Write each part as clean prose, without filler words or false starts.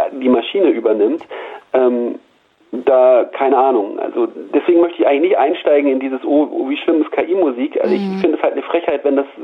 die Maschine übernimmt, da, keine Ahnung, also deswegen möchte ich eigentlich nicht einsteigen in dieses, wie schlimm ist KI-Musik, also ich finde es halt eine Frechheit,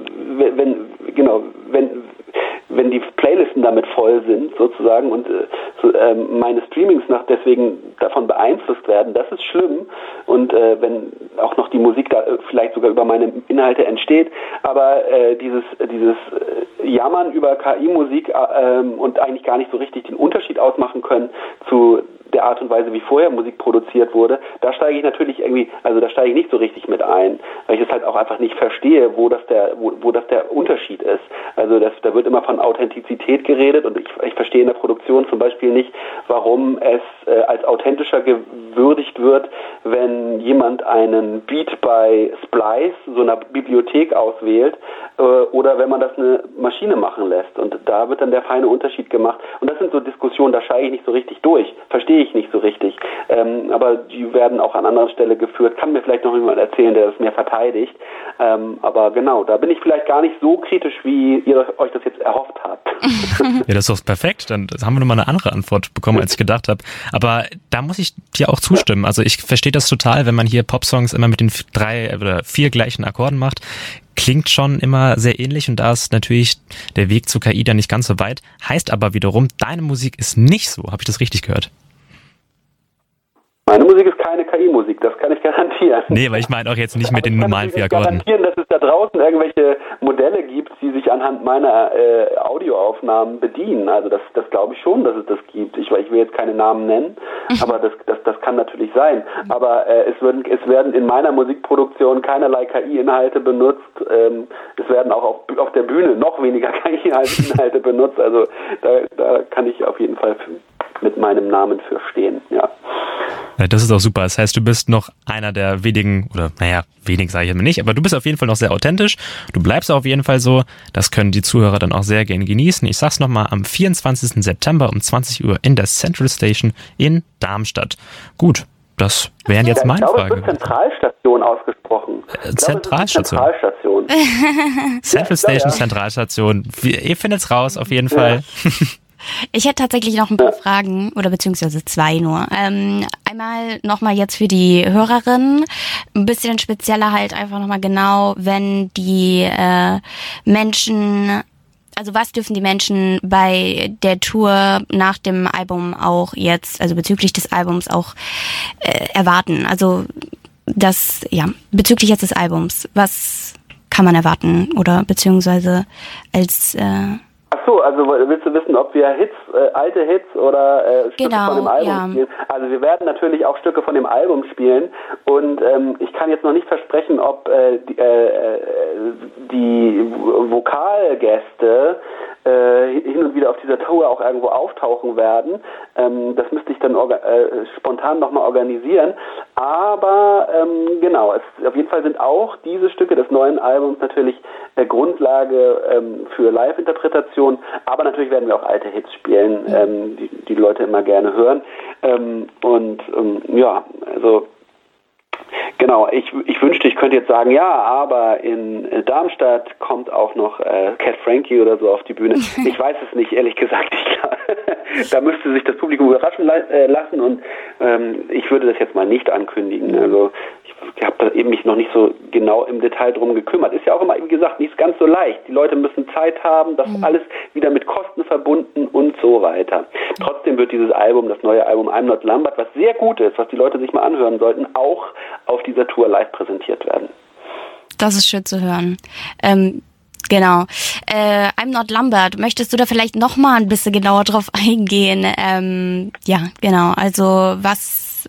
wenn die Playlisten damit voll sind sozusagen und meine Streamings deswegen davon beeinflusst werden, das ist schlimm und wenn auch noch die Musik da vielleicht sogar über meine Inhalte entsteht, aber dieses Jammern über KI-Musik und eigentlich gar nicht so richtig den Unterschied ausmachen können zu der Art und Weise, wie vorher Musik produziert wurde, da steige ich natürlich da steige ich nicht so richtig mit ein, weil ich es halt auch einfach nicht verstehe, wo das der Unterschied ist. Also da wird immer von Authentizität geredet und ich verstehe in der Produktion zum Beispiel nicht, warum es als authentischer gewürdigt wird, wenn jemand einen Beat bei Splice, so einer Bibliothek, auswählt oder wenn man das eine Maschine machen lässt. Und da wird dann der feine Unterschied gemacht. Und das sind so Diskussionen, da steige ich nicht so richtig durch. Verstehe ich nicht so richtig. Aber die werden auch an anderer Stelle geführt. Kann mir vielleicht noch jemand erzählen, der das mehr verteidigt. Aber genau, da bin ich vielleicht gar nicht so kritisch, wie ihr euch das jetzt erhofft habt. Ja, das ist doch perfekt. Dann haben wir nochmal eine andere Antwort bekommen, als ich gedacht habe. Aber da muss ich dir auch zustimmen. Also ich verstehe das total, wenn man hier Popsongs immer mit den 3 oder 4 gleichen Akkorden macht. Klingt schon immer sehr ähnlich und da ist natürlich der Weg zu KI dann nicht ganz so weit. Heißt aber wiederum, deine Musik ist nicht so. Habe ich das richtig gehört? Meine Musik ist keine KI-Musik, das kann ich garantieren. Nee, aber ich meine auch jetzt nicht mit den normalen 4 Akkorden. Ich kann garantieren, dass es da draußen irgendwelche Modelle gibt, die sich anhand meiner Audioaufnahmen bedienen. Also das glaube ich schon, dass es das gibt. Ich will jetzt keine Namen nennen, aber das kann natürlich sein. Aber es werden in meiner Musikproduktion keinerlei KI-Inhalte benutzt. Es werden auch auf der Bühne noch weniger KI-Inhalte benutzt. Also da kann ich auf jeden Fall mit meinem Namen für stehen, ja. Ja, das ist auch super. Das heißt, du bist noch einer der wenigen, oder wenig sage ich immer nicht, aber du bist auf jeden Fall noch sehr authentisch. Du bleibst auf jeden Fall so. Das können die Zuhörer dann auch sehr gerne genießen. Ich sag's nochmal, am 24. September um 20 Uhr in der Central Station in Darmstadt. Gut, das wären jetzt meine Fragen. Ich glaube, es wird Zentralstation ausgesprochen. Zentralstation. Central Station, Zentralstation. Ihr findet's raus, auf jeden Fall. Ich hätte tatsächlich noch ein paar Fragen, oder beziehungsweise 2 nur. Einmal nochmal jetzt für die Hörerinnen, ein bisschen spezieller halt einfach nochmal genau, wenn die Menschen, also was dürfen die Menschen bei der Tour nach dem Album auch jetzt, also bezüglich des Albums auch erwarten? Also bezüglich jetzt des Albums, was kann man erwarten oder beziehungsweise als Ach so, also willst du wissen, ob wir alte Hits oder Stücke von dem Album spielen? Also wir werden natürlich auch Stücke von dem Album spielen und ich kann jetzt noch nicht versprechen, ob die Vokalgäste hin und wieder auf dieser Tour auch irgendwo auftauchen werden. Das müsste ich dann spontan nochmal organisieren. Aber genau, auf jeden Fall sind auch diese Stücke des neuen Albums natürlich Grundlage für Live-Interpretation. Aber natürlich werden wir auch alte Hits spielen, die Leute immer gerne hören. Also genau, ich wünschte, ich könnte jetzt sagen, ja, aber in Darmstadt kommt auch noch Cat Frankie oder so auf die Bühne. Ich weiß es nicht, ehrlich gesagt. Da müsste sich das Publikum überraschen lassen und ich würde das jetzt mal nicht ankündigen. Also ich habe da eben mich noch nicht so genau im Detail drum gekümmert. Ist ja auch immer, wie gesagt, nicht ganz so leicht. Die Leute müssen Zeit haben, das alles wieder mit Kosten verbunden und so weiter. Trotzdem wird dieses Album, das neue Album I'm Not Lambert, was sehr gut ist, was die Leute sich mal anhören sollten, auch auf dieser Tour live präsentiert werden. Das ist schön zu hören. Genau. I'm Not Lambert. Möchtest du da vielleicht noch mal ein bisschen genauer drauf eingehen? Ja, genau. Also was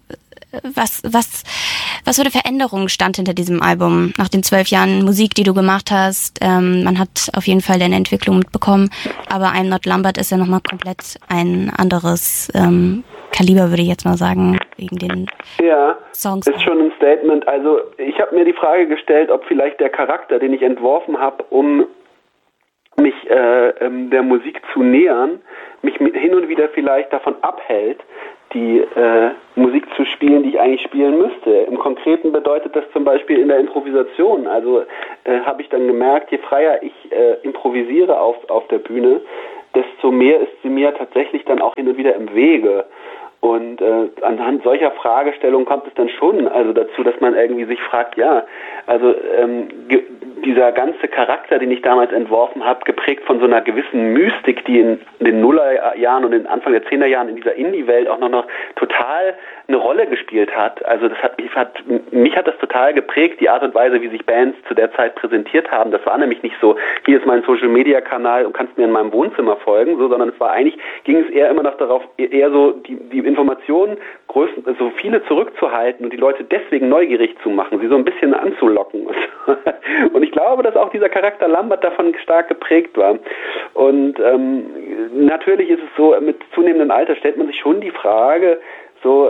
für eine Veränderung stand hinter diesem Album nach den 12 Jahren Musik, die du gemacht hast? Man hat auf jeden Fall deine Entwicklung mitbekommen, aber I'm Not Lambert ist ja nochmal komplett ein anderes Kaliber, würde ich jetzt mal sagen, wegen den Songs. Ist schon ein Statement. Also ich habe mir die Frage gestellt, ob vielleicht der Charakter, den ich entworfen habe, um mich der Musik zu nähern, mich hin und wieder vielleicht davon abhält, die Musik zu spielen, die ich eigentlich spielen müsste. Im Konkreten bedeutet das zum Beispiel in der Improvisation. Also habe ich dann gemerkt, je freier ich improvisiere auf der Bühne, desto mehr ist sie mir tatsächlich dann auch hin und wieder im Wege. Und anhand solcher Fragestellungen kommt es dann schon also dazu, dass man irgendwie sich fragt, ja, also dieser ganze Charakter, den ich damals entworfen habe, geprägt von so einer gewissen Mystik, die in den Nullerjahren und in Anfang der 10er-Jahren in dieser Indie-Welt auch noch total eine Rolle gespielt hat. Also mich hat das total geprägt, die Art und Weise, wie sich Bands zu der Zeit präsentiert haben. Das war nämlich nicht so, hier ist mein Social-Media-Kanal und kannst mir in meinem Wohnzimmer folgen, so, sondern es war eigentlich, ging es eher immer noch darauf, eher so die Informationen so viele zurückzuhalten und die Leute deswegen neugierig zu machen, sie so ein bisschen anzulocken. Und ich glaube, dass auch dieser Charakter Lambert davon stark geprägt war. Und natürlich ist es so, mit zunehmendem Alter stellt man sich schon die Frage, so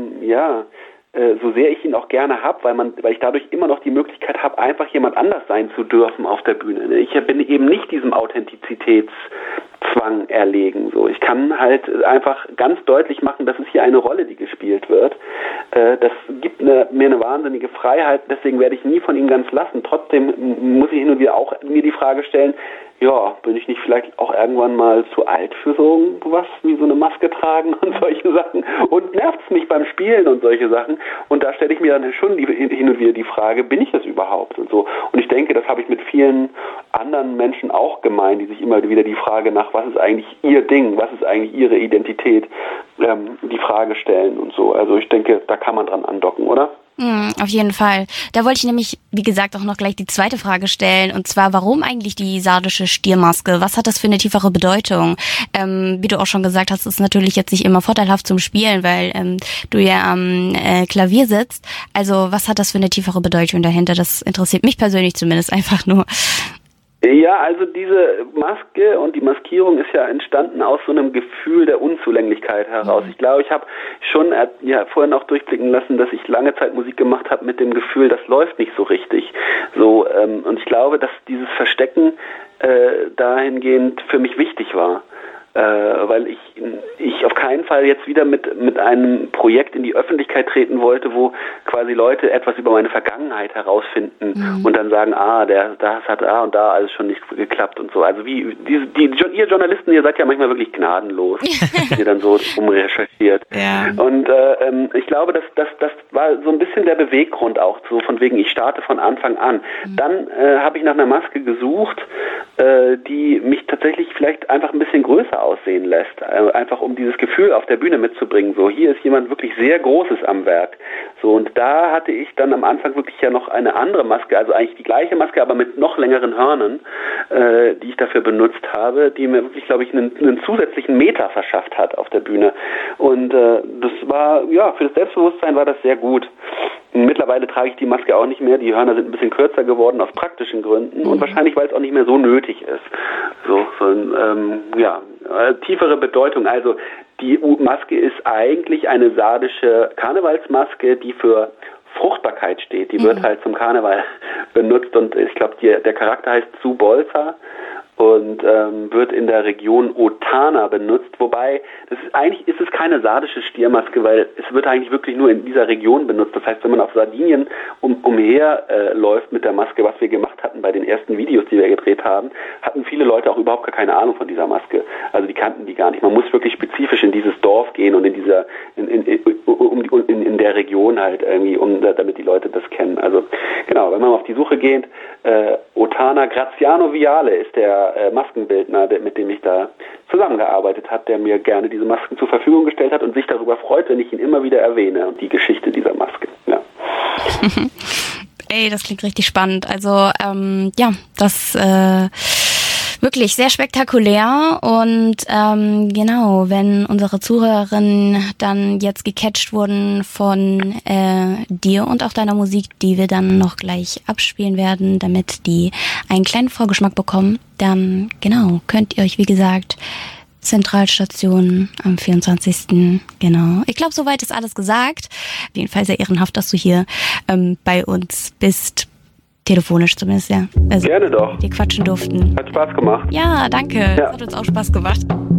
sehr ich ihn auch gerne habe, weil ich dadurch immer noch die Möglichkeit habe, einfach jemand anders sein zu dürfen auf der Bühne. Ich bin eben nicht diesem Authentizitätszwang erlegen. So, ich kann halt einfach ganz deutlich machen, das ist hier eine Rolle, die gespielt wird. Das gibt mir eine wahnsinnige Freiheit, deswegen werde ich nie von ihm ganz lassen. Trotzdem muss ich hin und wieder auch mir die Frage stellen, ja, bin ich nicht vielleicht auch irgendwann mal zu alt für so was wie so eine Maske tragen und solche Sachen? Und nervt's mich beim Spielen und solche Sachen? Und da stelle ich mir dann schon hin und wieder die Frage, bin ich das überhaupt? Und so. Und ich denke, das habe ich mit vielen anderen Menschen auch gemeint, die sich immer wieder die Frage nach, was ist eigentlich ihr Ding, was ist eigentlich ihre Identität, die Frage stellen und so. Also ich denke, da kann man dran andocken, oder? Auf jeden Fall. Da wollte ich nämlich, wie gesagt, auch noch gleich die zweite Frage stellen. Und zwar, warum eigentlich die sardische Stiermaske? Was hat das für eine tiefere Bedeutung? Wie du auch schon gesagt hast, ist natürlich jetzt nicht immer vorteilhaft zum Spielen, weil du ja am Klavier sitzt. Also was hat das für eine tiefere Bedeutung dahinter? Das interessiert mich persönlich zumindest einfach nur. Ja, also diese Maske und die Maskierung ist ja entstanden aus so einem Gefühl der Unzulänglichkeit heraus. Ich glaube, ich habe schon vorhin auch durchblicken lassen, dass ich lange Zeit Musik gemacht habe mit dem Gefühl, das läuft nicht so richtig. So, und ich glaube, dass dieses Verstecken dahingehend für mich wichtig war. Weil ich auf keinen Fall jetzt wieder mit einem Projekt in die Öffentlichkeit treten wollte, wo quasi Leute etwas über meine Vergangenheit herausfinden und dann sagen, das hat und da alles schon nicht geklappt und so. Also ihr Journalisten, ihr seid ja manchmal wirklich gnadenlos, wenn ihr dann so umrecherchiert. Ja. Und ich glaube, das war so ein bisschen der Beweggrund auch, so von wegen, ich starte von Anfang an. Dann habe ich nach einer Maske gesucht, die mich tatsächlich vielleicht einfach ein bisschen größer aussehen lässt, einfach um dieses Gefühl auf der Bühne mitzubringen, so hier ist jemand wirklich sehr Großes am Werk. So, und da hatte ich dann am Anfang wirklich ja noch eine andere Maske, also eigentlich die gleiche Maske, aber mit noch längeren Hörnern, die ich dafür benutzt habe, die mir wirklich, glaube ich, einen zusätzlichen Meter verschafft hat auf der Bühne. Und das war, ja, für das Selbstbewusstsein war das sehr gut. Mittlerweile trage ich die Maske auch nicht mehr, die Hörner sind ein bisschen kürzer geworden aus praktischen Gründen und wahrscheinlich, weil es auch nicht mehr so nötig ist. Tiefere Bedeutung. Also die Maske ist eigentlich eine sardische Karnevalsmaske, die für Fruchtbarkeit steht. Die wird halt zum Karneval benutzt und ich glaube, der Charakter heißt Zubolza und wird in der Region Otana benutzt, wobei eigentlich ist es keine sardische Stiermaske, weil es wird eigentlich wirklich nur in dieser Region benutzt. Das heißt, wenn man auf Sardinien umher läuft mit der Maske, was wir gemacht hatten bei den ersten Videos, die wir gedreht haben, hatten viele Leute auch überhaupt gar keine Ahnung von dieser Maske. Also die kannten die gar nicht. Man muss wirklich spezifisch in dieses Dorf gehen und in der Region halt irgendwie, damit die Leute das kennen. Also genau, wenn man auf die Suche geht, Otana, Graziano Viale ist der Maskenbildner, mit dem ich da zusammengearbeitet habe, der mir gerne diese Masken zur Verfügung gestellt hat und sich darüber freut, wenn ich ihn immer wieder erwähne und die Geschichte dieser Maske. Ja. Ey, das klingt richtig spannend. Also das wirklich sehr spektakulär und genau, wenn unsere Zuhörerinnen dann jetzt gecatcht wurden von dir und auch deiner Musik, die wir dann noch gleich abspielen werden, damit die einen kleinen Vorgeschmack bekommen, dann genau, könnt ihr euch, wie gesagt, Zentralstation am 24. Genau. Ich glaube, soweit ist alles gesagt. Auf jeden Fall sehr ehrenhaft, dass du hier bei uns bist. Telefonisch zumindest, ja. Also, gerne doch. Wir quatschen durften. Hat Spaß gemacht. Ja, danke. Ja. Das hat uns auch Spaß gemacht.